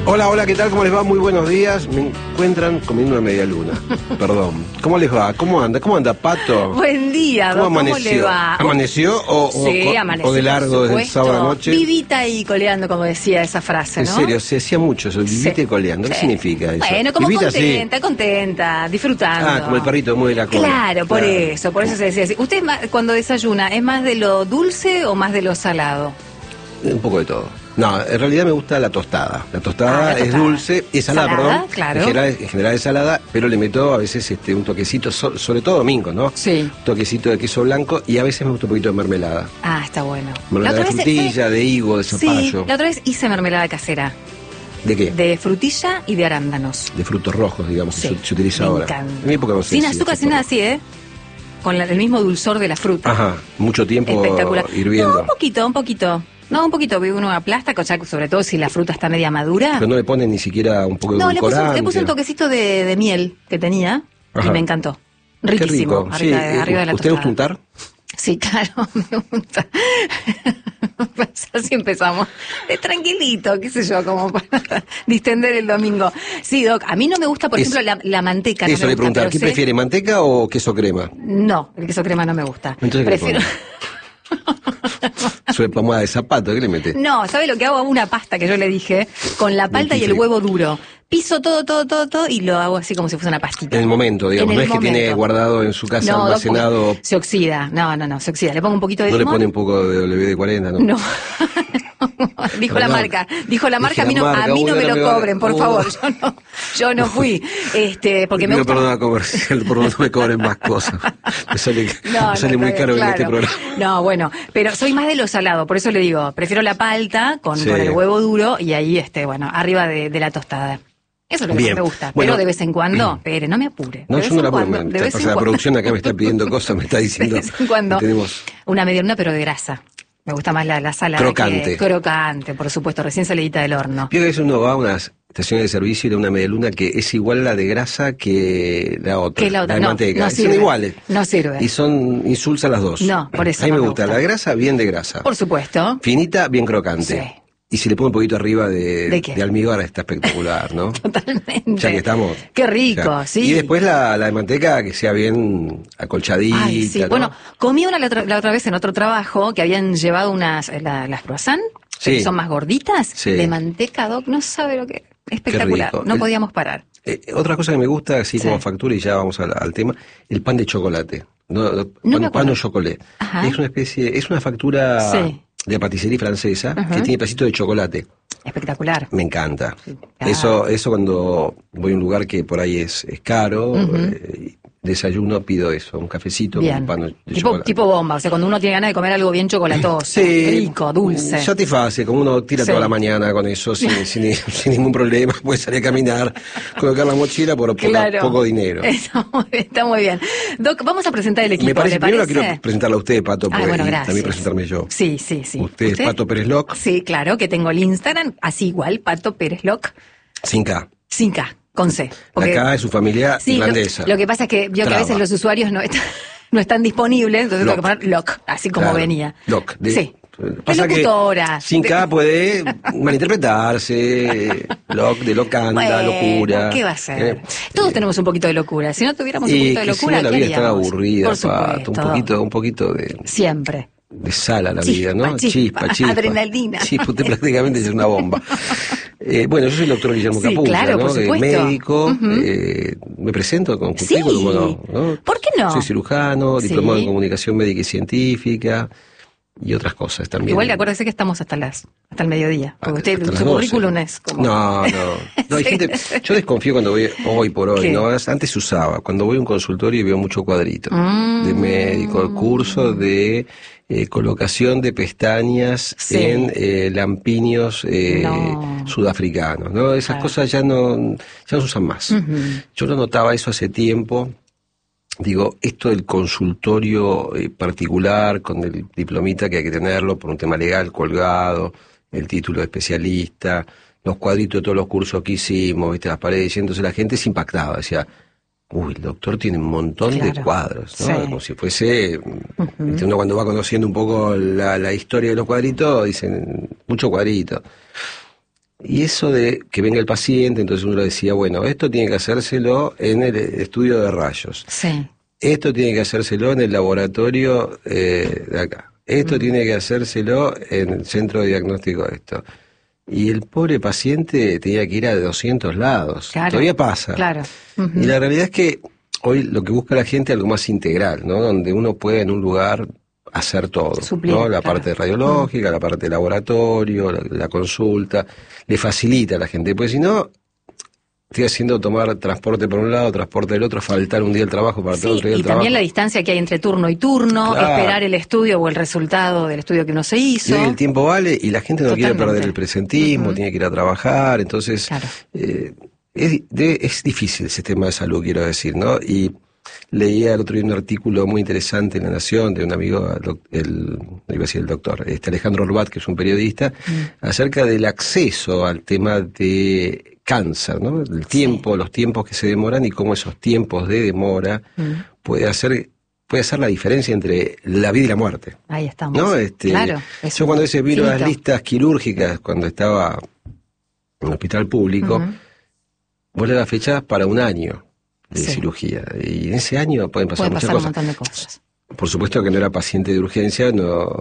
Hola, hola, ¿qué tal? ¿Cómo les va? Muy buenos días. Me encuentran comiendo una media luna. Perdón. ¿Cómo les va? ¿Cómo anda? ¿Cómo anda, Pato? Buen día, ¿Cómo Doc, ¿cómo amaneció? le va? ¿Amaneció Sí, amaneció, o de largo desde el sábado a la noche? Vivita y coleando, como decía esa frase, ¿no? En serio, se decía mucho eso, vivita y coleando. ¿Qué significa eso? Bueno, como Vivita, contenta, disfrutando. Ah, como el perrito mueve la cola. Claro, por eso se decía así. ¿Usted cuando desayuna, es más de lo dulce o más de lo salado? Un poco de todo. No, en realidad me gusta la tostada. La tostada es dulce, es salada, perdón. Claro. En general es salada, pero le meto a veces un toquecito, sobre todo domingo, ¿no? Sí. Un toquecito de queso blanco y a veces me gusta un poquito de mermelada. Ah, está bueno. Mermelada de frutilla, de higo, de zapallo. Sí, la otra vez hice mermelada casera. ¿De qué? De frutilla y de arándanos. De frutos rojos, digamos, Sí, se utiliza ahora. encanta. En mi época no sé sin si azúcar, de sin nada frutos así, con el mismo dulzor de la fruta. Ajá, mucho tiempo Espectacular. hirviendo. No, un poquito. No, un poquito, uno aplasta, sobre todo si la fruta está media madura. Pero no le ponen ni siquiera un poco de No, edulcorante. le puse un toquecito de miel que tenía. Ajá. Y me encantó. Qué Riquísimo. rico. Arriba, Sí, arriba de la ¿usted tostada. gusta untar? Sí, claro, me gusta. Así empezamos. De tranquilito, qué sé yo, como para distender el domingo. Sí, Doc, a mí no me gusta, por ejemplo, la manteca. Eso no me le gusta, preguntar, pero ¿qué prefiere, manteca o queso crema? No, el queso crema no me gusta. Entonces, ¿qué le prefiero... Sobre pomada de zapato, ¿qué le mete? No, ¿sabe lo que hago? Hago una pasta que yo le dije, con la palta y el huevo duro. Piso todo y lo hago así como si fuese una pastita. En el momento, digamos, no es que tiene guardado en su casa almacenado. Se oxida, no, se oxida. Le pongo un poquito de limón. ¿No le pone un poco de WD-40, no? No. Dijo la marca, a mí no me lo cobren, por favor. Yo no fui. Porque me gusta. Perdona comercial, por no me cobren más cosas. Me sale muy caro en este programa. No, bueno, pero soy más de lo salado, por eso le digo, prefiero la palta con el huevo duro y ahí arriba de la tostada. Eso es lo que más me gusta, pero de vez en cuando, espere, no me apure. No, yo no la puedo. La producción acá me está pidiendo cosas, me está diciendo. De vez en cuando. Una media luna, pero de grasa. Me gusta más la salada. Crocante, por supuesto, recién salidita del horno. Yo a veces uno va a unas estaciones de servicio y de una media luna que es igual la de grasa que la otra. Que la otra, de manteca. No son iguales. No sirve. Y son insulsas las dos. No, por eso. A mí me gusta la grasa, bien de grasa. Por supuesto. Finita, bien crocante. Sí. Y si le pongo un poquito arriba ¿De almíbar está espectacular, ¿no? Totalmente. Ya que estamos. Qué rico, sí. Y después la de manteca que sea bien acolchadita. Ay, sí. ¿No? Bueno, comí la otra vez en otro trabajo que habían llevado las croissants, que son más gorditas, de manteca, Doc, no sabe lo que... Espectacular, no podíamos parar. Otra cosa que me gusta, así como factura, y ya vamos al tema, el pan de chocolate. Pan o chocolate. Es una especie, es una factura... Sí. De patisserie francesa, que tiene pedacito de chocolate. Espectacular. Me encanta. Sí, claro. Eso cuando voy a un lugar que por ahí es caro, desayuno, pido eso, un cafecito con un pan de chocolate. Tipo bomba, o sea, cuando uno tiene ganas de comer algo bien chocolatoso, rico, dulce. Satisface, como uno tira toda la mañana con eso, sin ningún problema, puede salir a caminar, colocar la mochila por poco dinero. Está muy bien. Doc, vamos a presentar el equipo, ¿le parece? Primero quiero presentarla a usted, Pato, porque también presentarme yo. Sí. Usted es Pato Pérez Loc. Sí, claro, que tengo el Instagram, así igual, Pato Pérez Loc. Sin K. Sin K. Con C. Acá es su familia irlandesa. Lo que pasa es que a veces los usuarios no están disponibles, entonces tengo que poner Loc, así como venía. Loc. Sí. Pasa que sin K puede malinterpretarse, de locanda, locura. ¿Qué va a ser? Todos tenemos un poquito de locura. Si no tuviéramos un poquito de locura, la vida es tan aburrida, por supuesto. Pato, un poquito de... Siempre. De sal a la vida, ¿no? Chispa. Adrenalina. Chispa, usted prácticamente es una bomba. Bueno, yo soy el doctor Guillermo Capulla, claro, ¿no? Por supuesto. Médico, me presento con currículum, ¿no? ¿Por qué no? Soy cirujano, diplomado en comunicación médica y científica y otras cosas también. Igual acuérdese que estamos hasta el mediodía, porque su currículum es como... No, hay gente, yo desconfío cuando voy, hoy por hoy, ¿no? Antes se usaba, cuando voy a un consultorio y veo mucho cuadrito de médico, el curso de colocación de pestañas en lampiños sudafricanos, ¿no? Esas cosas ya no se usan más. Yo lo notaba eso hace tiempo. Digo, esto del consultorio particular, con el diplomita que hay que tenerlo por un tema legal colgado, el título de especialista, los cuadritos de todos los cursos que hicimos, ¿viste? Las paredes, y entonces la gente se impactaba, decía, uy, el doctor tiene un montón de cuadros, ¿no? Como si fuese, uno cuando va conociendo un poco la historia de los cuadritos, dicen, mucho cuadrito. Y eso de que venga el paciente, entonces uno le decía, bueno, esto tiene que hacérselo en el estudio de rayos. Sí. Esto tiene que hacérselo en el laboratorio de acá. Esto tiene que hacérselo en el centro de diagnóstico de esto. Y el pobre paciente tenía que ir a 200 lados. Claro, todavía pasa. Claro. Y la realidad es que hoy lo que busca la gente es algo más integral, ¿no? Donde uno puede en un lugar hacer todo, suplir, ¿no? La claro. parte radiológica, la parte de laboratorio, la consulta, le facilita a la gente, porque si no, estoy haciendo tomar transporte por un lado, transporte del otro, faltar un día el trabajo para todo otro día el trabajo. Y también la distancia que hay entre turno y turno, claro. Esperar el estudio o el resultado del estudio que uno se hizo. Y el tiempo vale, y la gente no quiere perder el presentismo, tiene que ir a trabajar, entonces claro. Es difícil el sistema de salud, quiero decir, ¿no? Y leía el otro día un artículo muy interesante en La Nación de un amigo, no iba a decir el doctor, Alejandro Orbat, que es un periodista, acerca del acceso al tema de cáncer, ¿no? El tiempo, los tiempos que se demoran y cómo esos tiempos de demora puede hacer la diferencia entre la vida y la muerte. Ahí estamos. ¿No? Claro. Yo cuando ese vino las listas quirúrgicas, cuando estaba en el hospital público, vos le das fechas para un año de cirugía. Y en ese año pueden pasar muchas cosas. Un montón de cosas. Por supuesto que no era paciente de urgencia,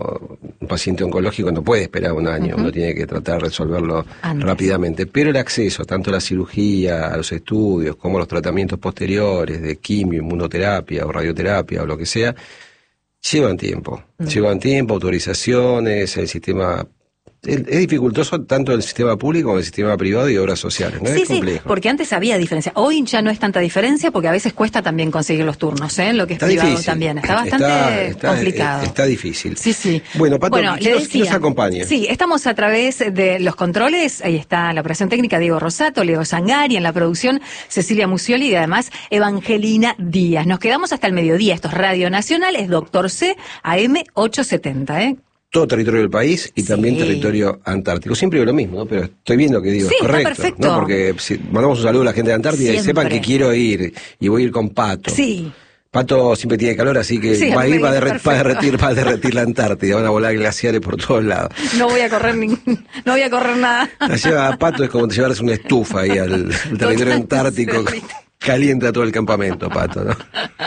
un paciente oncológico no puede esperar un año, uno tiene que tratar de resolverlo rápidamente. Pero el acceso tanto a la cirugía, a los estudios, como a los tratamientos posteriores de quimio, inmunoterapia o radioterapia o lo que sea, llevan tiempo. Llevan tiempo, autorizaciones, el sistema... Es dificultoso tanto el sistema público como el sistema privado y obras sociales, ¿no? Sí, es complejo. Sí, porque antes había diferencia. Hoy ya no es tanta diferencia porque a veces cuesta también conseguir los turnos, ¿eh? Lo que es está privado difícil. También. Está bastante complicado. Está difícil. Sí. Bueno, Pato, ¿quién nos acompaña? Sí, estamos a través de los controles. Ahí está la operación técnica Diego Rosato, Leo Sangari, en la producción Cecilia Musioli y además Evangelina Díaz. Nos quedamos hasta el mediodía. Esto es Radio Nacional, es Doctor C, AM 870, ¿eh? Todo territorio del país y también territorio antártico. Siempre digo lo mismo, ¿no? Pero estoy viendo que digo, es correcto. Está perfecto. ¿No? Porque si mandamos un saludo a la gente de Antártida y sepan que quiero ir y voy a ir con Pato. Sí. Pato siempre tiene calor, así que va a ir, va a derretir la Antártida, van a volar glaciares por todos lados. No voy a correr nada. La lleva a Pato es como llevarse una estufa ahí al territorio antártico. Calienta todo el campamento, Pato, ¿no?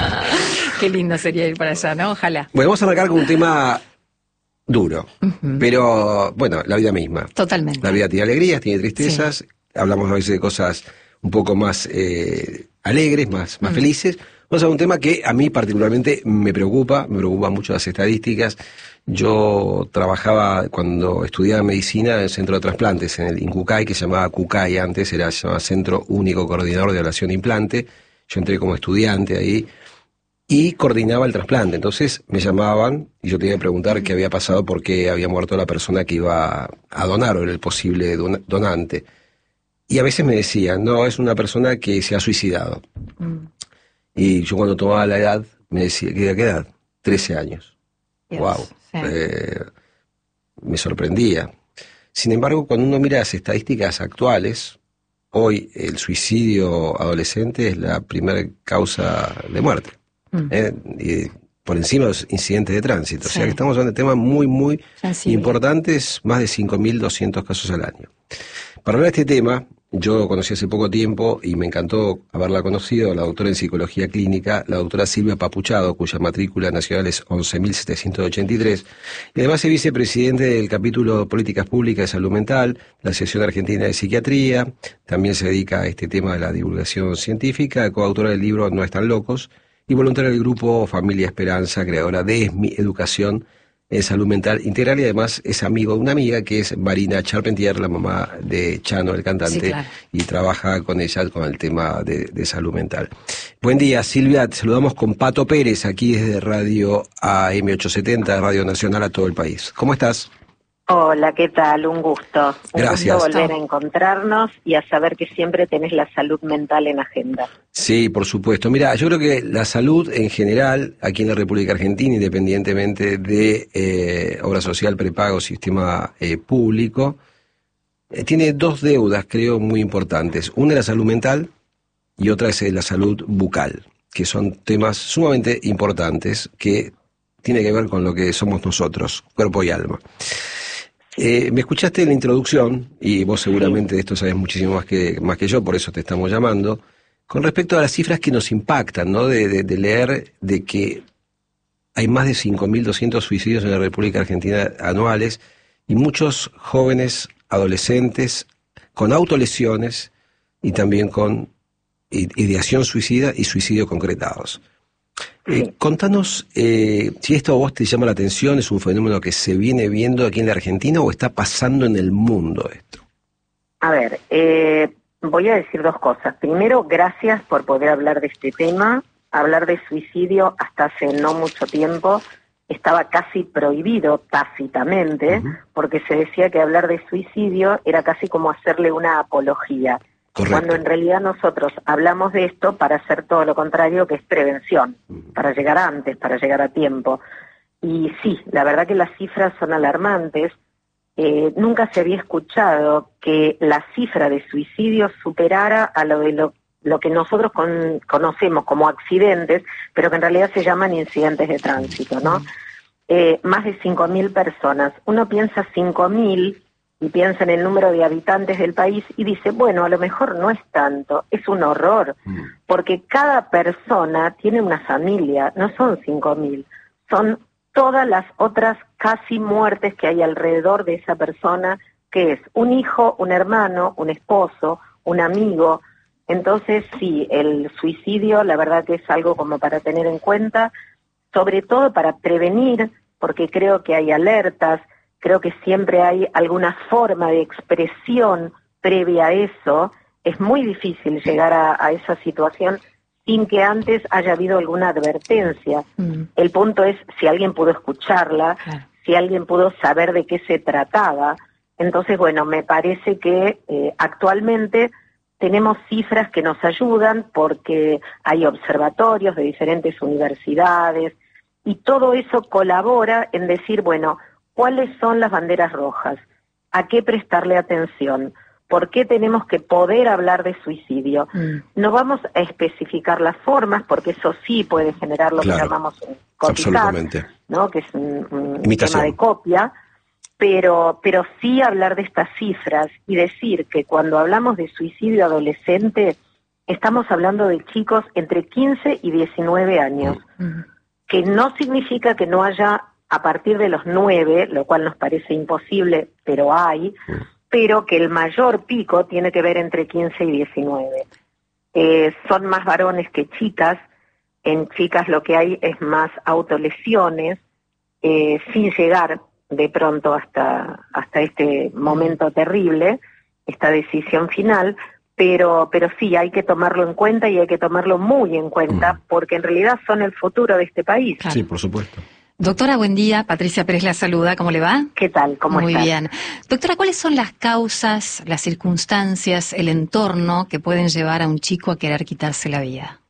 Qué lindo sería ir para allá, ¿no? Ojalá. Bueno, vamos a arrancar con un tema duro, pero bueno, la vida misma. Totalmente. La vida tiene alegrías, tiene tristezas, hablamos a veces de cosas un poco más alegres, más felices. Vamos a un tema que a mí particularmente me preocupa mucho las estadísticas. Yo trabajaba cuando estudiaba medicina en el centro de trasplantes, en el INCUCAI, que se llamaba CUCAI antes, se llamaba Centro Único Coordinador de Ablación de Implante. Yo entré como estudiante ahí y coordinaba el trasplante. Entonces me llamaban y yo tenía que preguntar qué había pasado, por qué había muerto la persona que iba a donar o era el posible donante. Y a veces me decían, no, es una persona que se ha suicidado. Y yo cuando tomaba la edad, me decía, ¿qué edad? 13 años. Dios, wow. Sí. Me sorprendía. Sin embargo, cuando uno mira las estadísticas actuales, hoy el suicidio adolescente es la primera causa de muerte. Y por encima de los incidentes de tránsito. O sea que estamos hablando de temas muy, muy importantes, más de 5.200 casos al año. Para hablar de este tema, yo conocí hace poco tiempo y me encantó haberla conocido, la doctora en psicología clínica, la doctora Silvia Papuchado, cuya matrícula nacional es 11.783, y además es vicepresidente del capítulo Políticas Públicas de Salud Mental, la Asociación Argentina de Psiquiatría, también se dedica a este tema de la divulgación científica, coautora del libro No Están Locos, y voluntaria del grupo Familia Esperanza, creadora de ESMI Educación en Salud Mental Integral, y además es amigo de una amiga que es Marina Charpentier, la mamá de Chano, el cantante, y trabaja con ella con el tema de salud mental. Buen día, Silvia, te saludamos con Pato Pérez, aquí desde Radio AM870, Radio Nacional a todo el país. ¿Cómo estás? Hola, ¿qué tal? Un gusto. Gracias. Un gusto volver a encontrarnos y a saber que siempre tenés la salud mental en agenda. Sí, por supuesto. Mira, yo creo que la salud en general, aquí en la República Argentina, independientemente de obra social, prepago, sistema público, tiene dos deudas, creo, muy importantes. Una es la salud mental y otra es la salud bucal, que son temas sumamente importantes que tienen que ver con lo que somos nosotros, cuerpo y alma. Me escuchaste en la introducción, y vos seguramente de esto sabés muchísimo más que yo, por eso te estamos llamando, con respecto a las cifras que nos impactan, ¿no? De leer de que hay más de 5.200 suicidios en la República Argentina anuales, y muchos jóvenes adolescentes con autolesiones y también con ideación suicida y suicidio concretados. Contanos si esto a vos te llama la atención, es un fenómeno que se viene viendo aquí en la Argentina o está pasando en el mundo esto. A ver, voy a decir dos cosas. Primero, gracias por poder hablar de este tema. Hablar de suicidio hasta hace no mucho tiempo estaba casi prohibido tácitamente, porque se decía que hablar de suicidio era casi como hacerle una apología. Correcto. Cuando en realidad nosotros hablamos de esto para hacer todo lo contrario, que es prevención, para llegar antes, para llegar a tiempo. Y sí, la verdad que las cifras son alarmantes. Nunca se había escuchado que la cifra de suicidios superara a lo que nosotros conocemos como accidentes, pero que en realidad se llaman incidentes de tránsito, ¿no? Más de 5.000 personas. Uno piensa 5.000 y piensa en el número de habitantes del país y dice, bueno, a lo mejor no es tanto, es un horror, porque cada persona tiene una familia, no son 5.000, son todas las otras casi muertes que hay alrededor de esa persona, que es un hijo, un hermano, un esposo, un amigo. Entonces, sí, el suicidio, la verdad que es algo como para tener en cuenta, sobre todo para prevenir, porque creo que hay alertas, creo que siempre hay alguna forma de expresión previa a eso. Es muy difícil llegar a esa situación sin que antes haya habido alguna advertencia. El punto es si alguien pudo escucharla, si alguien pudo saber de qué se trataba. Entonces, bueno, me parece que actualmente tenemos cifras que nos ayudan porque hay observatorios de diferentes universidades y todo eso colabora en decir, bueno, ¿cuáles son las banderas rojas? ¿A qué prestarle atención? ¿Por qué tenemos que poder hablar de suicidio? No vamos a especificar las formas, porque eso sí puede generar lo que llamamos un copycat, ¿no? Que es un tema de copia, pero sí hablar de estas cifras y decir que cuando hablamos de suicidio adolescente, estamos hablando de chicos entre 15 y 19 años, que no significa que no haya a partir de los 9, lo cual nos parece imposible, pero hay, pero que el mayor pico tiene que ver entre 15 y 19. Son más varones que chicas, en chicas lo que hay es más autolesiones, sin llegar de pronto hasta este momento terrible, esta decisión final, pero sí, hay que tomarlo en cuenta y hay que tomarlo muy en cuenta, porque en realidad son el futuro de este país. Claro. Sí, por supuesto. Doctora, buen día. Patricia Pérez la saluda. ¿Cómo le va? ¿Qué tal? ¿Cómo estás? Muy bien. Doctora, ¿cuáles son las causas, las circunstancias, el entorno que pueden llevar a un chico a querer quitarse la vida?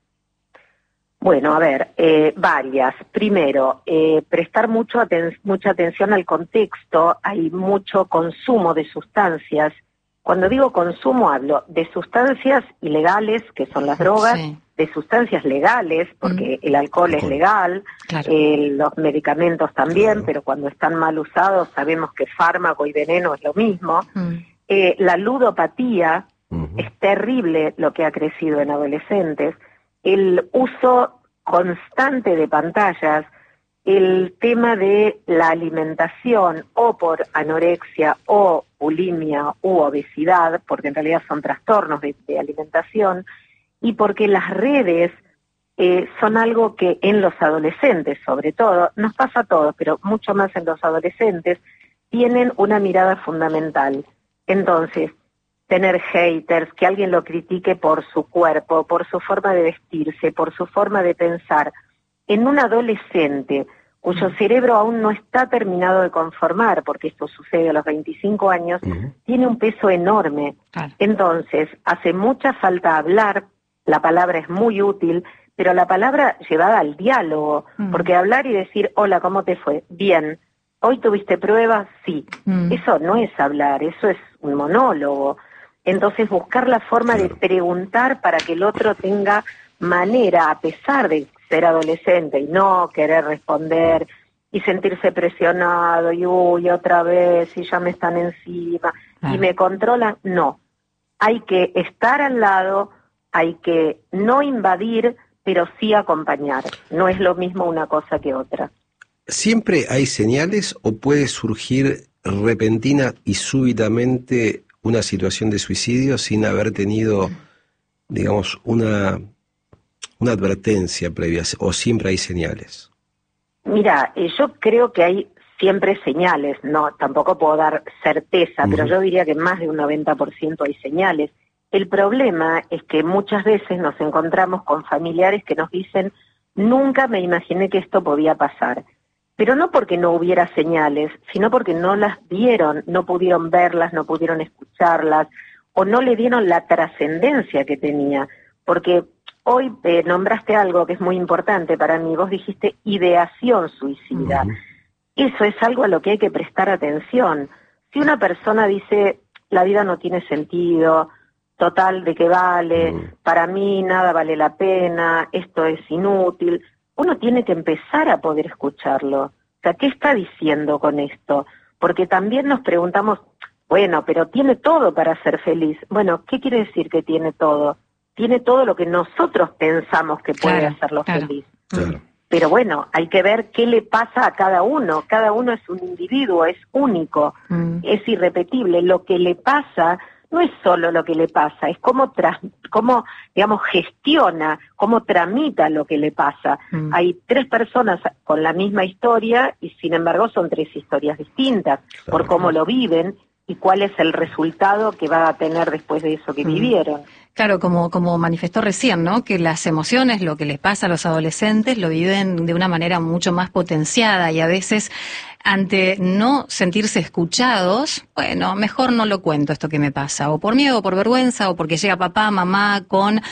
Bueno, a ver, varias. Primero, prestar mucha atención al contexto. Hay mucho consumo de sustancias. Cuando digo consumo, hablo de sustancias ilegales, que son las drogas, de sustancias legales, porque el alcohol es legal, los medicamentos también, pero cuando están mal usados sabemos que fármaco y veneno es lo mismo. La ludopatía, es terrible lo que ha crecido en adolescentes. El uso constante de pantallas, el tema de la alimentación o por anorexia o bulimia u obesidad, porque en realidad son trastornos de alimentación, y porque las redes son algo que en los adolescentes, sobre todo, nos pasa a todos, pero mucho más en los adolescentes, tienen una mirada fundamental. Entonces, tener haters, que alguien lo critique por su cuerpo, por su forma de vestirse, por su forma de pensar, en un adolescente cuyo cerebro aún no está terminado de conformar, porque esto sucede a los 25 años, tiene un peso enorme. Entonces, hace mucha falta hablar, la palabra es muy útil, pero la palabra llevada al diálogo, porque hablar y decir, hola, ¿cómo te fue? Bien. ¿Hoy tuviste pruebas? Sí. Eso no es hablar, eso es un monólogo. Entonces, buscar la forma de preguntar para que el otro tenga manera, a pesar de ser adolescente y no querer responder y sentirse presionado y uy, otra vez, y ya me están encima y me controlan. No, hay que estar al lado, hay que no invadir, pero sí acompañar. No es lo mismo una cosa que otra. ¿Siempre hay señales o puede surgir repentina y súbitamente una situación de suicidio sin haber tenido, digamos, una advertencia previa, o siempre hay señales? Mira, yo creo que hay siempre señales, no, tampoco puedo dar certeza, pero yo diría que más de un 90% hay señales. El problema es que muchas veces nos encontramos con familiares que nos dicen, nunca me imaginé que esto podía pasar. Pero no porque no hubiera señales, sino porque no las vieron, no pudieron verlas, no pudieron escucharlas, o no le dieron la trascendencia que tenía. Porque hoy nombraste algo que es muy importante para mí, vos dijiste ideación suicida. Eso es algo a lo que hay que prestar atención. Si una persona dice, la vida no tiene sentido, total, ¿de qué vale? Para mí nada vale la pena, esto es inútil. Uno tiene que empezar a poder escucharlo. O sea, ¿qué está diciendo con esto? Porque también nos preguntamos, bueno, pero tiene todo para ser feliz. Bueno, ¿qué quiere decir que tiene todo? Tiene todo lo que nosotros pensamos que puede hacerlo feliz. Claro. Pero bueno, hay que ver qué le pasa a cada uno. Cada uno es un individuo, es único, es irrepetible. Lo que le pasa no es solo lo que le pasa, es cómo digamos, gestiona, cómo tramita lo que le pasa. Hay 3 personas con la misma historia y sin embargo son 3 historias distintas por cómo lo viven y cuál es el resultado que va a tener después de eso que vivieron. Claro, como manifestó recién, ¿no? Que las emociones, lo que les pasa a los adolescentes, lo viven de una manera mucho más potenciada y a veces ante no sentirse escuchados, bueno, mejor no lo cuento esto que me pasa, o por miedo, o por vergüenza, o porque llega papá, mamá con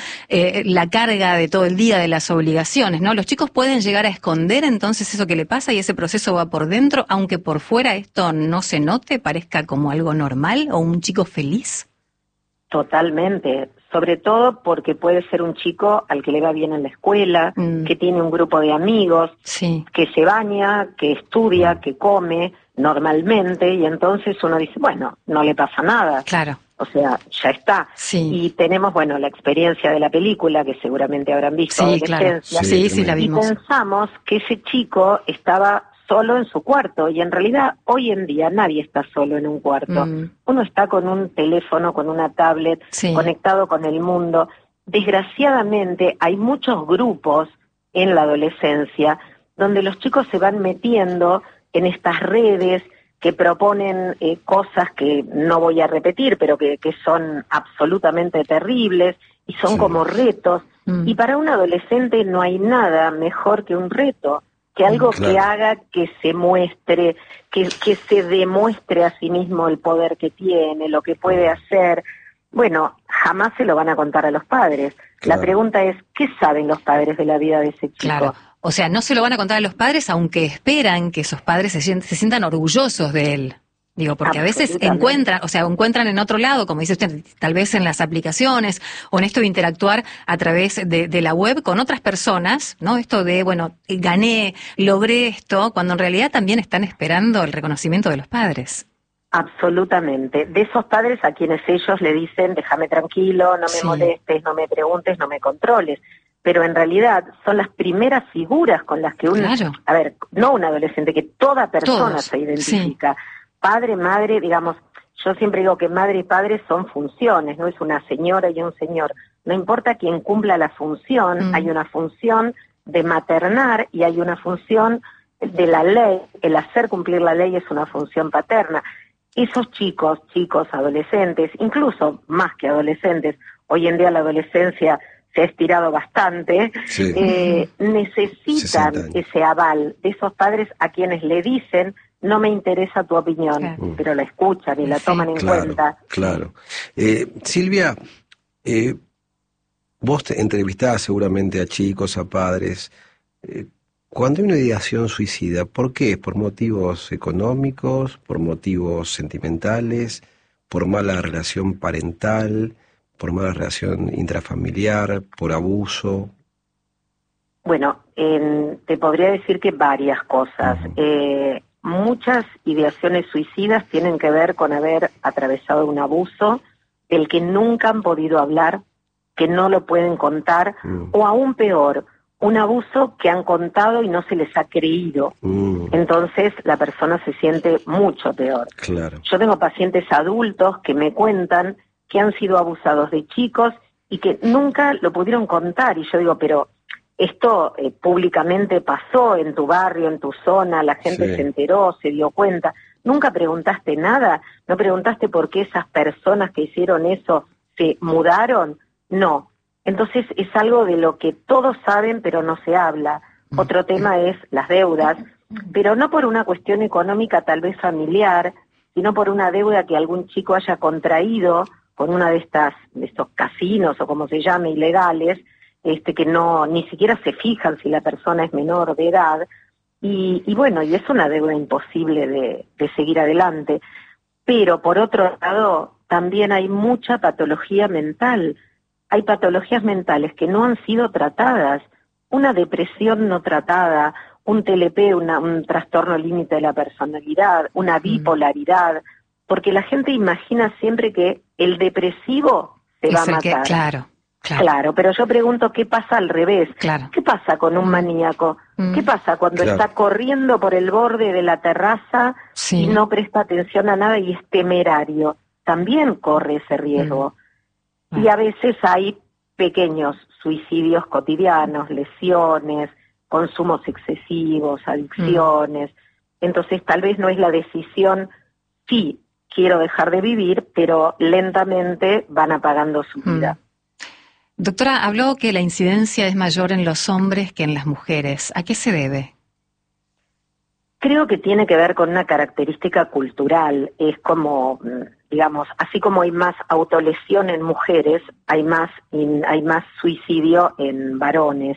la carga de todo el día de las obligaciones, ¿no? Los chicos pueden llegar a esconder entonces eso que le pasa y ese proceso va por dentro, aunque por fuera esto no se note, parezca como algo normal o un chico feliz. Totalmente, sobre todo porque puede ser un chico al que le va bien en la escuela, que tiene un grupo de amigos, que se baña, que estudia, que come normalmente, y entonces uno dice, bueno, no le pasa nada. Claro. O sea, ya está. Y tenemos, bueno, la experiencia de la película, que seguramente habrán visto. Sí, claro. Sí, la vimos. Y pensamos que ese chico estaba solo en su cuarto, y en realidad hoy en día nadie está solo en un cuarto. Uno está con un teléfono, con una tablet, conectado con el mundo. Desgraciadamente hay muchos grupos en la adolescencia donde los chicos se van metiendo en estas redes que proponen cosas que no voy a repetir, pero que son absolutamente terribles y son como retos. Y para un adolescente no hay nada mejor que un reto, que algo que haga que se muestre, que se demuestre a sí mismo el poder que tiene, lo que puede hacer. Bueno, jamás se lo van a contar a los padres. La pregunta es, ¿qué saben los padres de la vida de ese chico? Claro. O sea, no se lo van a contar a los padres, aunque esperan que esos padres se sientan orgullosos de él. Digo, porque a veces encuentran en otro lado, como dice usted, tal vez en las aplicaciones o en esto de interactuar a través de la web con otras personas, ¿no? Esto de, bueno, gané, logré esto, cuando en realidad también están esperando el reconocimiento de los padres. Absolutamente. De esos padres a quienes ellos le dicen, déjame tranquilo, no me molestes, no me preguntes, no me controles. Pero en realidad son las primeras figuras con las que uno, a ver, no un adolescente, que toda persona se identifica. Padre, madre, digamos, yo siempre digo que madre y padre son funciones, no es una señora y un señor. No importa quién cumpla la función, hay una función de maternar y hay una función de la ley. El hacer cumplir la ley es una función paterna. Esos chicos, adolescentes, incluso más que adolescentes, hoy en día la adolescencia se ha estirado bastante, necesitan ese aval de esos padres a quienes le dicen, no me interesa tu opinión, pero la escuchan y la toman en cuenta. Claro. Silvia, vos te entrevistás seguramente a chicos, a padres. Cuando hay una ideación suicida, ¿por qué? ¿Por motivos económicos, por motivos sentimentales, por mala relación parental, por mala relación intrafamiliar, por abuso? Bueno, te podría decir que varias cosas. Muchas ideaciones suicidas tienen que ver con haber atravesado un abuso del que nunca han podido hablar, que no lo pueden contar, o aún peor, un abuso que han contado y no se les ha creído. Entonces la persona se siente mucho peor. Claro. Yo tengo pacientes adultos que me cuentan que han sido abusados de chicos y que nunca lo pudieron contar. Y yo digo, pero esto públicamente pasó en tu barrio, en tu zona, la gente se enteró, se dio cuenta. ¿Nunca preguntaste nada? ¿No preguntaste por qué esas personas que hicieron eso se mudaron? No. Entonces es algo de lo que todos saben pero no se habla. Otro tema es las deudas, pero no por una cuestión económica tal vez familiar, sino por una deuda que algún chico haya contraído con una de estos casinos o como se llame, ilegales, que no ni siquiera se fijan si la persona es menor de edad, y bueno, y es una deuda imposible de seguir adelante. Pero por otro lado, también hay mucha patología mental. Hay patologías mentales que no han sido tratadas, una depresión no tratada, un TLP, un trastorno límite de la personalidad, una bipolaridad, porque la gente imagina siempre que el depresivo se va a matar. Claro, pero yo pregunto, ¿qué pasa al revés? Claro. ¿Qué pasa con un maníaco? ¿Qué pasa cuando está corriendo por el borde de la terraza y no presta atención a nada y es temerario? También corre ese riesgo. Y a veces hay pequeños suicidios cotidianos, lesiones, consumos excesivos, adicciones. Entonces tal vez no es la decisión, sí, quiero dejar de vivir, pero lentamente van apagando su vida. Doctora, habló que la incidencia es mayor en los hombres que en las mujeres. ¿A qué se debe? Creo que tiene que ver con una característica cultural. Es como, digamos, así como hay más autolesión en mujeres, hay más suicidio en varones.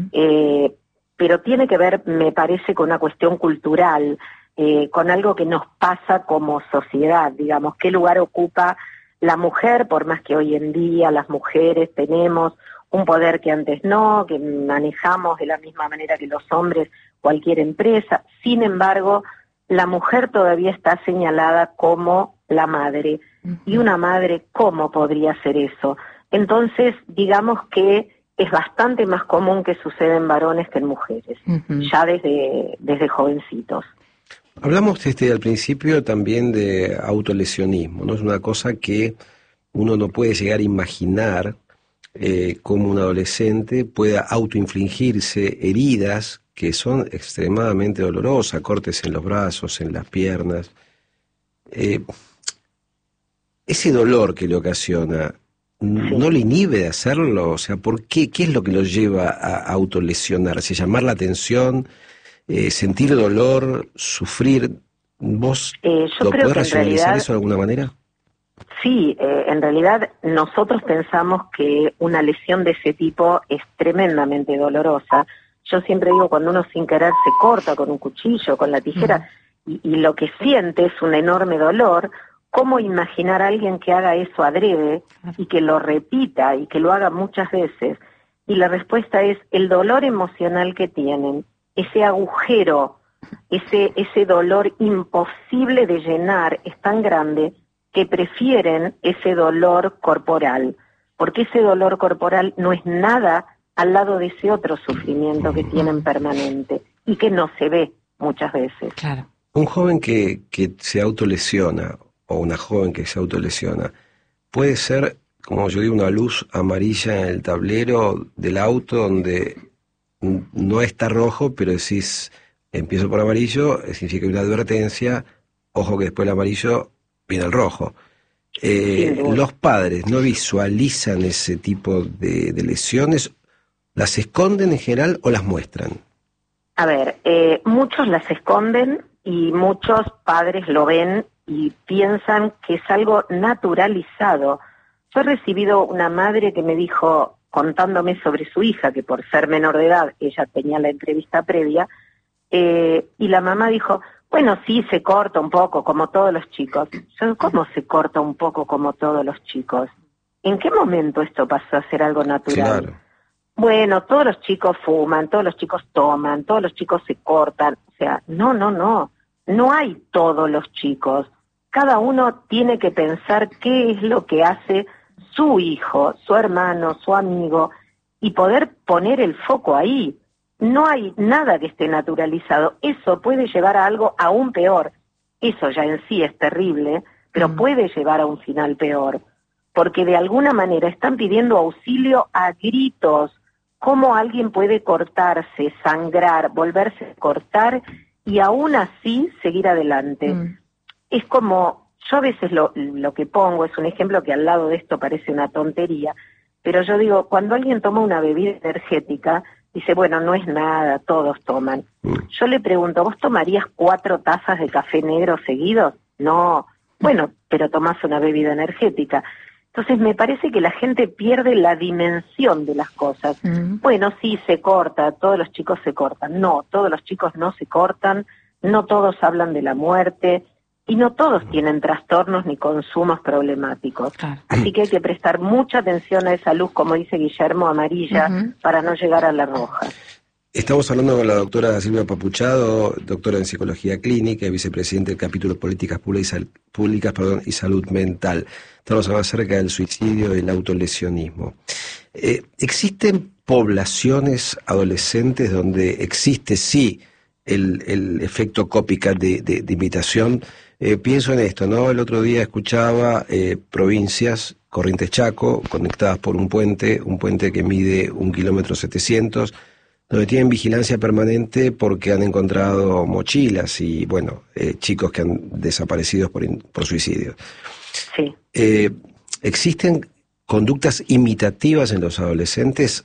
Pero tiene que ver, me parece, con una cuestión cultural, con algo que nos pasa como sociedad, digamos, qué lugar ocupa la mujer, por más que hoy en día las mujeres tenemos un poder que antes no, que manejamos de la misma manera que los hombres cualquier empresa. Sin embargo, la mujer todavía está señalada como la madre. Y una madre, ¿cómo podría hacer eso? Entonces, digamos que es bastante más común que suceda en varones que en mujeres, ya desde jovencitos. Hablamos al principio también de autolesionismo, ¿no? Es una cosa que uno no puede llegar a imaginar cómo un adolescente pueda autoinfligirse heridas que son extremadamente dolorosas, cortes en los brazos, en las piernas. Ese dolor que le ocasiona, ¿no le inhibe de hacerlo? O sea, ¿por qué? ¿Qué es lo que lo lleva a autolesionarse? ¿Llamar la atención? ¿Sentir dolor? ¿Sufrir? ¿Vos lo podés racionalizar eso de alguna manera? Sí, en realidad nosotros pensamos que una lesión de ese tipo es tremendamente dolorosa. Yo siempre digo, cuando uno sin querer se corta con un cuchillo, con la tijera, y lo que siente es un enorme dolor, ¿cómo imaginar a alguien que haga eso adrede y que lo repita y que lo haga muchas veces? Y la respuesta es el dolor emocional que tienen, ese agujero, ese dolor imposible de llenar es tan grande que prefieren ese dolor corporal, porque ese dolor corporal no es nada al lado de ese otro sufrimiento que tienen permanente y que no se ve muchas veces. Claro. Un joven que se autolesiona o una joven que se autolesiona puede ser, como yo digo, una luz amarilla en el tablero del auto donde no está rojo, pero decís, empiezo por amarillo, significa una advertencia, ojo que después el amarillo viene el rojo. Los padres no visualizan ese tipo de lesiones, ¿las esconden en general o las muestran? A ver, muchos las esconden y muchos padres lo ven y piensan que es algo naturalizado. Yo he recibido una madre que me dijo, contándome sobre su hija, que por ser menor de edad, ella tenía la entrevista previa, y la mamá dijo, bueno, sí, se corta un poco, como todos los chicos. Yo, ¿cómo se corta un poco como todos los chicos? ¿En qué momento esto pasó a ser algo natural? Claro. bueno, todos los chicos fuman, todos los chicos toman, todos los chicos se cortan. O sea, no hay todos los chicos. Cada uno tiene que pensar qué es lo que hace su hijo, su hermano, su amigo, y poder poner el foco ahí. No hay nada que esté naturalizado. Eso puede llevar a algo aún peor. Eso ya en sí es terrible, pero puede llevar a un final peor. Porque de alguna manera están pidiendo auxilio a gritos. ¿Cómo alguien puede cortarse, sangrar, volverse a cortar y aún así seguir adelante? Es como, yo a veces lo que pongo es un ejemplo que al lado de esto parece una tontería, pero yo digo, cuando alguien toma una bebida energética, dice, bueno, no es nada, todos toman. Yo le pregunto, ¿vos tomarías 4 tazas de café negro seguidos? No. Bueno, pero tomás una bebida energética. Entonces me parece que la gente pierde la dimensión de las cosas. Bueno, sí, se corta, todos los chicos se cortan. No, todos los chicos no se cortan, no todos hablan de la muerte, y no todos tienen trastornos ni consumos problemáticos. Claro. Así que hay que prestar mucha atención a esa luz, como dice Guillermo, amarilla, para no llegar a la roja. Estamos hablando con la doctora Silvia Papuchado, doctora en Psicología Clínica y vicepresidente del capítulo Políticas Públicas y Salud Mental. Estamos hablando acerca del suicidio y el autolesionismo. ¿Existen poblaciones adolescentes donde existe, sí, el efecto copycat de imitación? Pienso en esto, ¿no? El otro día escuchaba provincias, Corrientes Chaco, conectadas por un puente que mide 1,7 km, donde tienen vigilancia permanente porque han encontrado mochilas y, bueno, chicos que han desaparecido por suicidio. Sí. ¿Existen conductas imitativas en los adolescentes?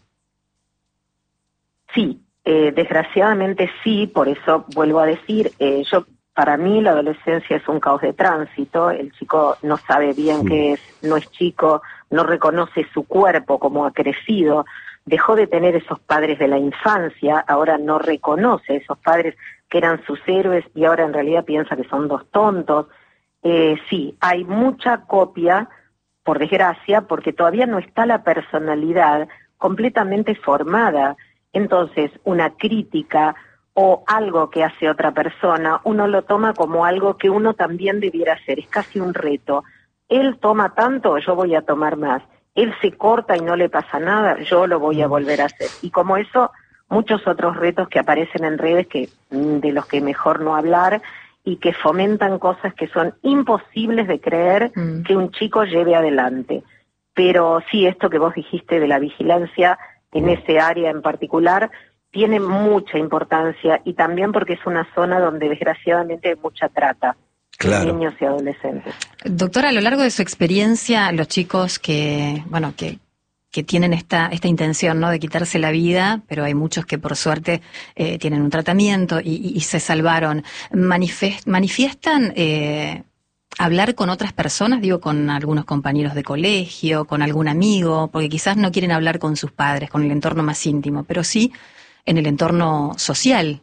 Sí, desgraciadamente sí, por eso vuelvo a decir, para mí la adolescencia es un caos de tránsito, el chico no sabe bien qué es, no es chico, no reconoce su cuerpo como ha crecido, dejó de tener esos padres de la infancia, ahora no reconoce a esos padres que eran sus héroes y ahora en realidad piensa que son 2 tontos. Sí, hay mucha copia, por desgracia, porque todavía no está la personalidad completamente formada. Entonces, una crítica o algo que hace otra persona, uno lo toma como algo que uno también debiera hacer, es casi un reto. Él toma tanto, yo voy a tomar más. Él se corta y no le pasa nada, yo lo voy a volver a hacer. Y como eso, muchos otros retos que aparecen en redes de los que mejor no hablar y que fomentan cosas que son imposibles de creer que un chico lleve adelante. Pero sí, esto que vos dijiste de la vigilancia en ese área en particular tiene mucha importancia y también porque es una zona donde desgraciadamente hay mucha trata. Claro. De niños y adolescentes. Doctora, a lo largo de su experiencia, los chicos que tienen esta intención, ¿no?, de quitarse la vida, pero hay muchos que por suerte tienen un tratamiento y se salvaron, manifiestan hablar con otras personas, digo, con algunos compañeros de colegio, con algún amigo, porque quizás no quieren hablar con sus padres, con el entorno más íntimo, pero sí en el entorno social.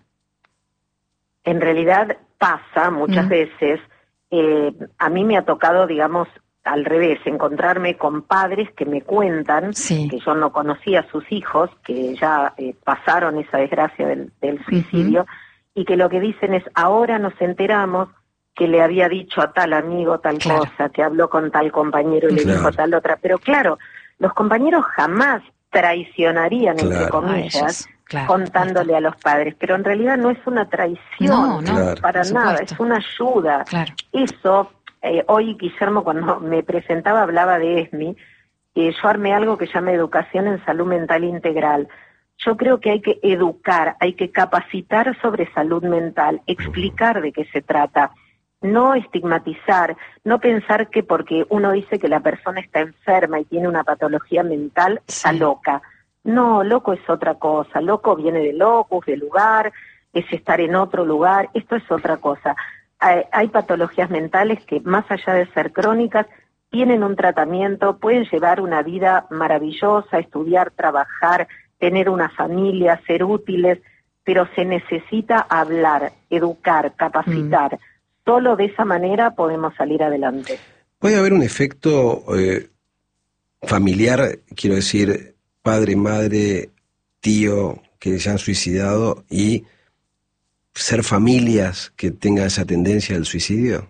En realidad pasa muchas veces, a mí me ha tocado, digamos, al revés, encontrarme con padres que me cuentan que yo no conocía a sus hijos, que ya pasaron esa desgracia del suicidio, y que lo que dicen es, ahora nos enteramos que le había dicho a tal amigo tal cosa, que habló con tal compañero y le dijo tal otra, pero claro, los compañeros jamás traicionarían, entre comillas, contándole a los padres, pero en realidad no es una traición, para nada, es una ayuda. Eso, hoy Guillermo cuando me presentaba hablaba de ESMI, yo armé algo que se llama Educación en Salud Mental Integral. Yo creo que hay que educar, hay que capacitar sobre salud mental, explicar de qué se trata, no estigmatizar, no pensar que porque uno dice que la persona está enferma y tiene una patología mental, está loca. No, loco es otra cosa, loco viene de locus, de lugar, es estar en otro lugar, esto es otra cosa. Hay patologías mentales que más allá de ser crónicas, tienen un tratamiento, pueden llevar una vida maravillosa, estudiar, trabajar, tener una familia, ser útiles, pero se necesita hablar, educar, capacitar. Solo de esa manera podemos salir adelante. ¿Puede haber un efecto familiar, quiero decir, padre, madre, tío que se han suicidado y ser familias que tengan esa tendencia al suicidio?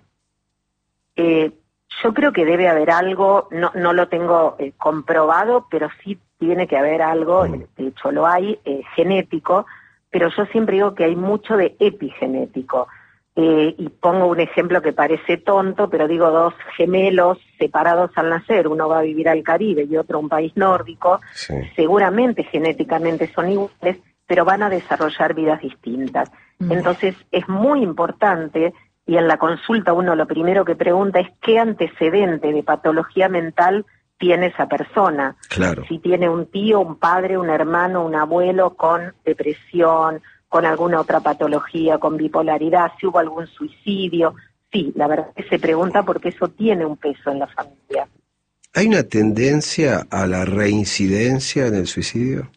Yo creo que debe haber algo, no lo tengo comprobado, pero sí tiene que haber algo, de hecho lo hay, genético, pero yo siempre digo que hay mucho de epigenético. Y pongo un ejemplo que parece tonto, pero digo, dos gemelos separados al nacer, uno va a vivir al Caribe y otro a un país nórdico, sí, seguramente genéticamente son iguales, pero van a desarrollar vidas distintas. Entonces es muy importante, y en la consulta uno lo primero que pregunta es qué antecedente de patología mental tiene esa persona. Claro. Si tiene un tío, un padre, un hermano, un abuelo con depresión, con alguna otra patología, con bipolaridad, si hubo algún suicidio. Sí, la verdad es que se pregunta porque eso tiene un peso en la familia. ¿Hay una tendencia a la reincidencia en el suicidio?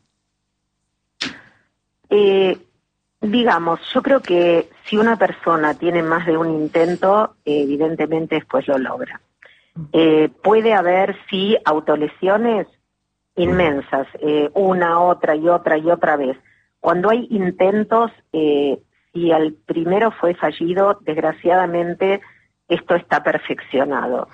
Digamos, yo creo que si una persona tiene más de un intento, evidentemente después lo logra. Puede haber, sí, autolesiones inmensas, una, otra y otra y otra vez. Cuando hay intentos, si el primero fue fallido, desgraciadamente esto está perfeccionado.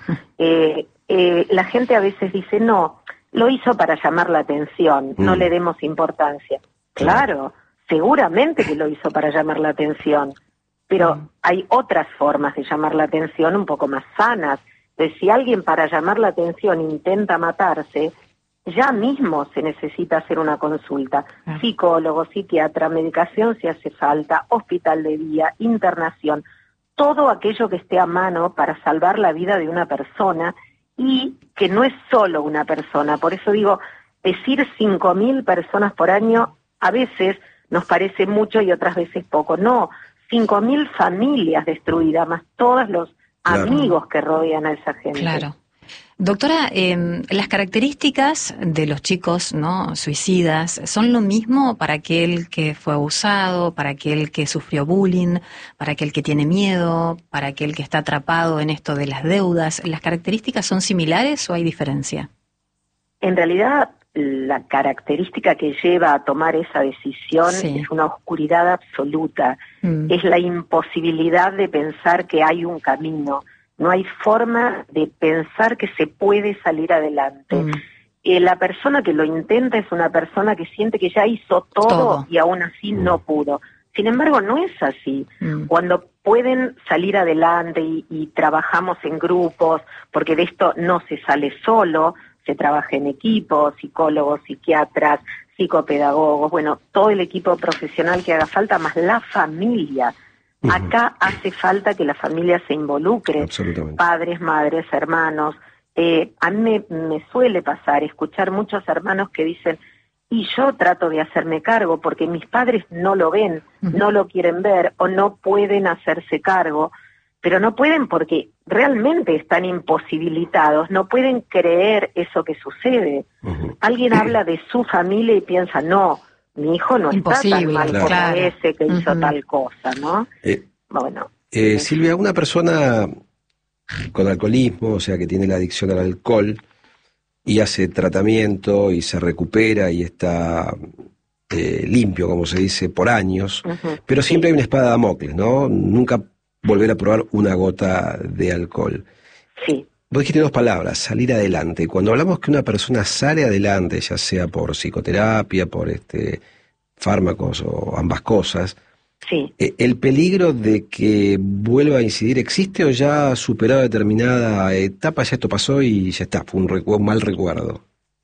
La gente a veces dice, no, lo hizo para llamar la atención, no le demos importancia. Claro, seguramente que lo hizo para llamar la atención, pero hay otras formas de llamar la atención un poco más sanas. Entonces, si alguien para llamar la atención intenta matarse, ya mismo se necesita hacer una consulta. Psicólogo, psiquiatra, medicación si hace falta, hospital de día, internación, todo aquello que esté a mano para salvar la vida de una persona, y que no es solo una persona. Por eso digo, decir 5.000 personas por año a veces nos parece mucho y otras veces poco. No, 5.000 familias destruidas, más todos los amigos que rodean a esa gente. Claro. Doctora, las características de los chicos, ¿no?, suicidas, ¿son lo mismo para aquel que fue abusado, para aquel que sufrió bullying, para aquel que tiene miedo, para aquel que está atrapado en esto de las deudas? ¿Las características son similares o hay diferencia? En realidad, la característica que lleva a tomar esa decisión es una oscuridad absoluta, es la imposibilidad de pensar que hay un camino. No hay forma de pensar que se puede salir adelante. La persona que lo intenta es una persona que siente que ya hizo todo y aún así no pudo. Sin embargo, no es así. Cuando pueden salir adelante y trabajamos en grupos, porque de esto no se sale solo, se trabaja en equipo, psicólogos, psiquiatras, psicopedagogos, bueno, todo el equipo profesional que haga falta, más la familia. Acá hace falta que la familia se involucre, padres, madres, hermanos. A mí me suele pasar escuchar muchos hermanos que dicen, y yo trato de hacerme cargo porque mis padres no lo ven, no lo quieren ver o no pueden hacerse cargo, pero no pueden porque realmente están imposibilitados, no pueden creer eso que sucede. Alguien habla de su familia y piensa, no, mi hijo no está tan mal como ese que hizo tal cosa, ¿no? Bueno. Silvia, una persona con alcoholismo, o sea, que tiene la adicción al alcohol y hace tratamiento y se recupera y está limpio, como se dice, por años, pero siempre hay una espada de Damocles, ¿no? Nunca volver a probar una gota de alcohol. Sí. Vos dijiste dos palabras, salir adelante. Cuando hablamos que una persona sale adelante, ya sea por psicoterapia, por fármacos o ambas cosas, ¿el peligro de que vuelva a incidir existe o ya ha superado determinada etapa, ya esto pasó y ya está, fue un mal recuerdo?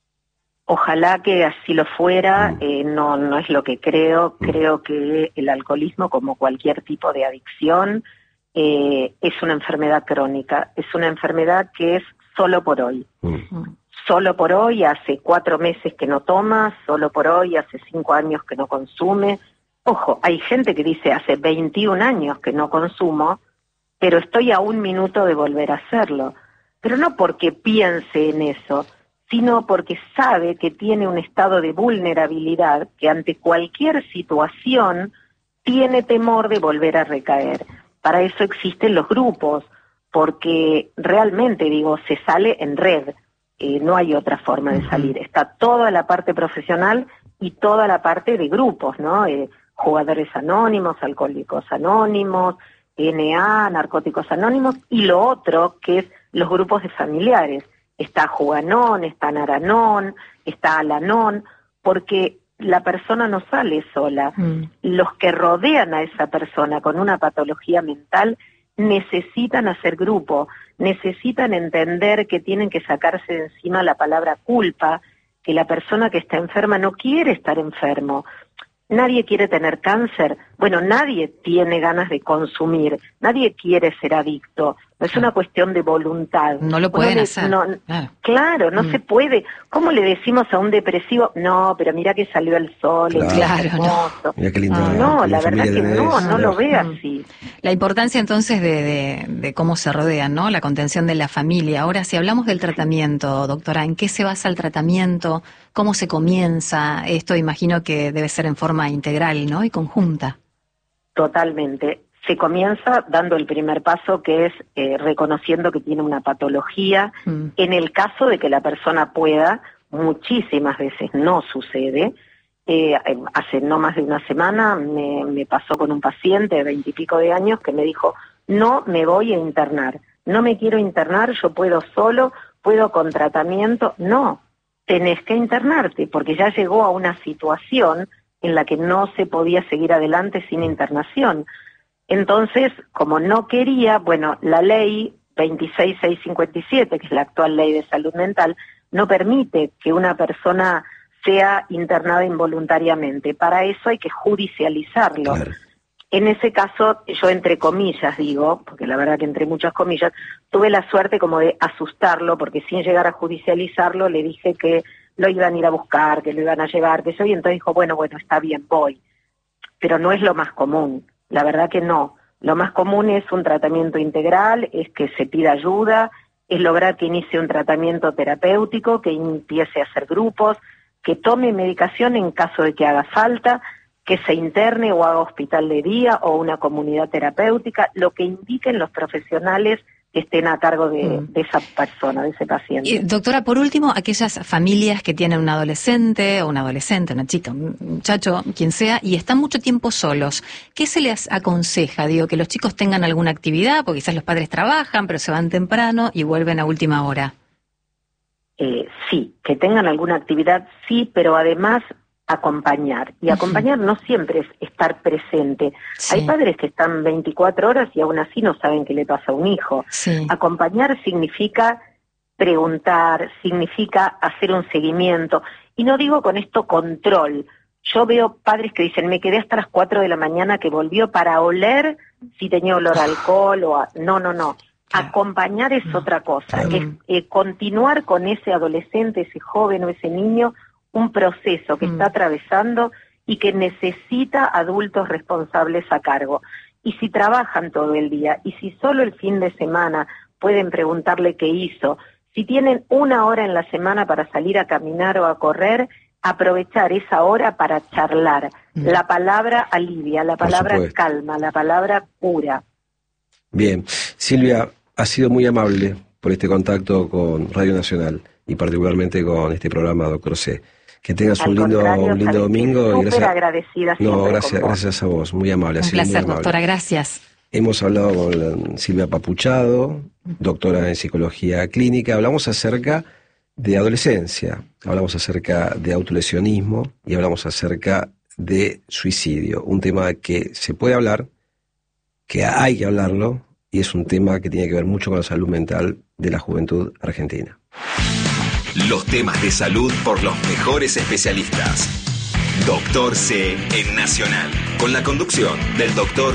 Ojalá que así lo fuera, no es lo que creo. Creo que el alcoholismo, como cualquier tipo de adicción, es una enfermedad crónica, es una enfermedad que es solo por hoy. Solo por hoy, hace 4 meses que no toma, solo por hoy, hace 5 años que no consume. Ojo, hay gente que dice hace 21 años que no consumo, pero estoy a 1 minuto de volver a hacerlo. Pero no porque piense en eso, sino porque sabe que tiene un estado de vulnerabilidad que ante cualquier situación tiene temor de volver a recaer. Para eso existen los grupos, porque realmente, digo, se sale en red, no hay otra forma de salir. Está toda la parte profesional y toda la parte de grupos, ¿no? Jugadores anónimos, alcohólicos anónimos, NA, narcóticos anónimos, y lo otro que es los grupos de familiares. Está Juganón, está Naranón, está Alanón, porque la persona no sale sola. Los que rodean a esa persona con una patología mental necesitan hacer grupo, necesitan entender que tienen que sacarse de encima la palabra culpa, que la persona que está enferma no quiere estar enfermo. Nadie quiere tener cáncer. Bueno, nadie tiene ganas de consumir, nadie quiere ser adicto. No es una cuestión de voluntad. No lo pueden hacer. Claro, no se puede. ¿Cómo le decimos a un depresivo? No, pero mira que salió el sol. Claro, no. Mira qué lindo. No, la verdad que no lo ve así. La importancia entonces de cómo se rodean, ¿no? La contención de la familia. Ahora, si hablamos del tratamiento, doctora, ¿en qué se basa el tratamiento? ¿Cómo se comienza? Esto imagino que debe ser en forma integral, ¿no? Y conjunta. Totalmente. Se comienza dando el primer paso, que es reconociendo que tiene una patología. En el caso de que la persona pueda, muchísimas veces no sucede. Hace no más de una semana me pasó con un paciente de 20 y pico de años que me dijo, no me voy a internar, no me quiero internar, yo puedo solo, puedo con tratamiento. No, tenés que internarte, porque ya llegó a una situación en la que no se podía seguir adelante sin internación. Entonces, como no quería, bueno, la ley 26657, que es la actual ley de salud mental, no permite que una persona sea internada involuntariamente. Para eso hay que judicializarlo. Claro. En ese caso, yo entre comillas digo, porque la verdad que entre muchas comillas, tuve la suerte como de asustarlo, porque sin llegar a judicializarlo le dije que lo iban a ir a buscar, que lo iban a llevar, que eso, y entonces dijo, bueno, está bien, voy. Pero no es lo más común. La verdad que no. Lo más común es un tratamiento integral, es que se pida ayuda, es lograr que inicie un tratamiento terapéutico, que empiece a hacer grupos, que tome medicación en caso de que haga falta, que se interne o haga hospital de día o una comunidad terapéutica, lo que indiquen los profesionales que estén a cargo de esa persona, de ese paciente. Y, doctora, por último, aquellas familias que tienen un adolescente, una chica, un muchacho, quien sea, y están mucho tiempo solos, ¿qué se les aconseja? Digo, que los chicos tengan alguna actividad, porque quizás los padres trabajan, pero se van temprano y vuelven a última hora. Sí, que tengan alguna actividad, sí, pero además acompañar. Y acompañar no siempre es estar presente. Sí. Hay padres que están 24 horas y aún así no saben qué le pasa a un hijo. Sí. Acompañar significa preguntar, significa hacer un seguimiento. Y no digo con esto control. Yo veo padres que dicen, me quedé hasta las 4 de la mañana que volvió para oler si tenía olor a alcohol o a... No. Acompañar es otra cosa. Es continuar con ese adolescente, ese joven o ese niño un proceso que está atravesando y que necesita adultos responsables a cargo. Y si trabajan todo el día, y si solo el fin de semana pueden preguntarle qué hizo, si tienen una hora en la semana para salir a caminar o a correr, aprovechar esa hora para charlar. La palabra alivia, la palabra calma, la palabra cura. Bien, Silvia, ha sido muy amable por este contacto con Radio Nacional y particularmente con este programa, Doctor C. Que tengas un lindo domingo. Súper agradecida. No, gracias a vos, muy amable. Un placer, doctora, gracias. Hemos hablado con Silvia Papuchado, doctora en Psicología Clínica. Hablamos acerca de adolescencia, hablamos acerca de autolesionismo y hablamos acerca de suicidio. Un tema que se puede hablar, que hay que hablarlo, y es un tema que tiene que ver mucho con la salud mental de la juventud argentina. Los temas de salud por los mejores especialistas. Doctor C en Nacional, con la conducción del doctor